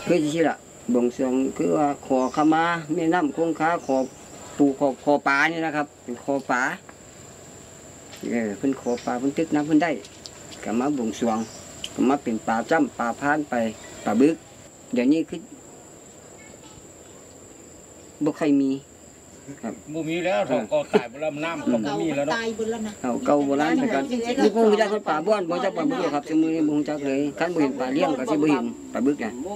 คือที่ละบวงสรวงคือว่าขอขมาแม่น้ำคงคาขอปูขอปลานี่นะครับเป็นขอปลาเพิ่นขอปลาเพิ่นตึกน้ำเพิ่นได้ก็มาบวงสรวงก็มาเป็นปลาจ้ำปลาพานไปปลาบึกเดี๋ยวนี้คือบ่ค่อยมีครับบ่มีแล้วท้องก็ตายบ่แล้วน้ำก็บ่มีแล้วเนาะตายเบิ่แล้วนะเอาเก่าโบราณไปกันนี่คงจักปลาบ้อนบ่จักปลาบึกหรอกครับสมือนี้บ่จักเลยคันบ่เห็นปลาเลี้ยงก็สิบ่เห็นปลาบึกน่ะ